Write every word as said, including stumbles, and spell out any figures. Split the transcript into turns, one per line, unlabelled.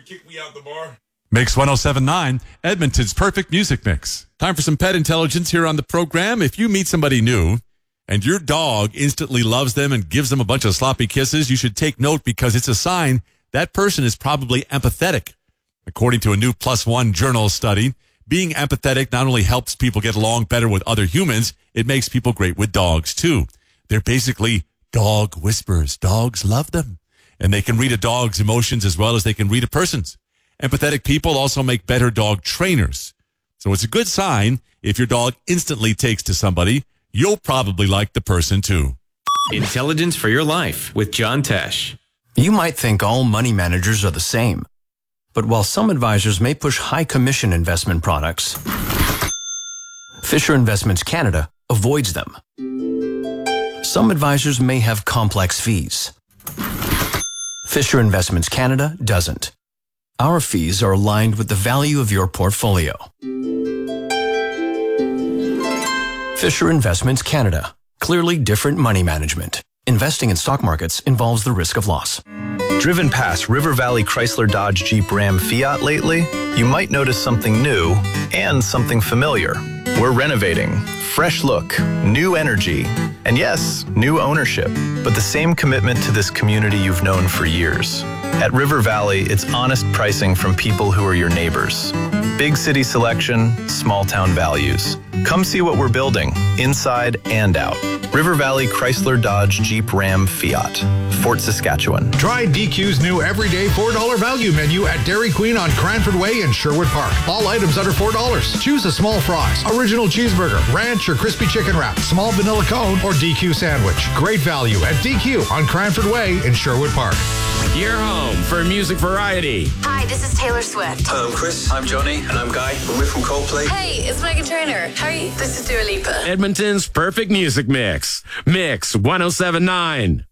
kick me out the bar.
Mix one oh seven point nine, Edmonton's perfect music mix. Time for some pet intelligence here on the program. If you meet somebody new and your dog instantly loves them and gives them a bunch of sloppy kisses, you should take note because it's a sign that person is probably empathetic. According to a new Plus One Journal study, being empathetic not only helps people get along better with other humans, it makes people great with dogs too. They're basically dog whisperers. Dogs love them. And they can read a dog's emotions as well as they can read a person's. Empathetic people also make better dog trainers. So it's a good sign if your dog instantly takes to somebody, you'll probably like the person too.
Intelligence for your life with John Tesh.
You might think all money managers are the same. But while some advisors may push high commission investment products, Fisher Investments Canada avoids them. Some advisors may have complex fees. Fisher Investments Canada doesn't. Our fees are aligned with the value of your portfolio. Fisher Investments Canada. Clearly different money management. Investing in stock markets involves the risk of loss.
Driven past River Valley Chrysler Dodge Jeep Ram Fiat lately? You might notice something new and something familiar. We're renovating. Fresh look, new energy, and yes, new ownership, but the same commitment to this community you've known for years. At River Valley, it's honest pricing from people who are your neighbors. Big city selection, small town values. Come see what we're building, inside and out. River Valley Chrysler Dodge Jeep Ram Fiat, Fort Saskatchewan.
Try D Q's new everyday four dollar value menu at Dairy Queen on Cranford Way in Sherwood Park. All items under four dollars. Choose a small fries, original cheeseburger, ranch or crispy chicken wrap, small vanilla cone, or D Q sandwich. Great value at D Q on Cranford Way in Sherwood Park.
You're home for music variety.
Hi, this is Taylor Swift.
Hello, I'm Chris. I'm Johnny. And I'm Guy. And we're from Coldplay.
Hey, it's Meghan Trainor. How are you? This is Dua Lipa.
Edmonton's perfect music mix. Mix one oh seven point nine.